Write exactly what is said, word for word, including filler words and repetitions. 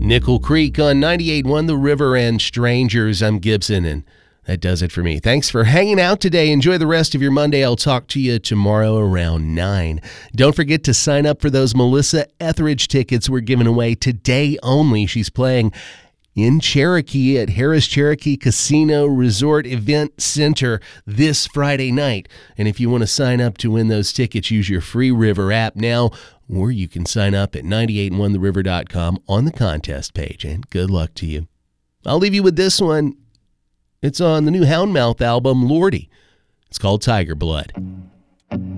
Nickel Creek on ninety-eight point one The River and Strangers. I'm Gibson, and that does it for me. Thanks for hanging out today. Enjoy the rest of your Monday. I'll talk to you tomorrow around nine. Don't forget to sign up for those Melissa Etheridge tickets we're giving away today only. She's playing in Cherokee at Harris Cherokee Casino Resort Event Center this Friday night. And if you want to sign up to win those tickets, use your free River app now, or you can sign up at ninety-eight point one the river dot com on the contest page. And good luck to you. I'll leave you with this one. It's on the new Houndmouth album, Lordy. It's called Tiger Blood.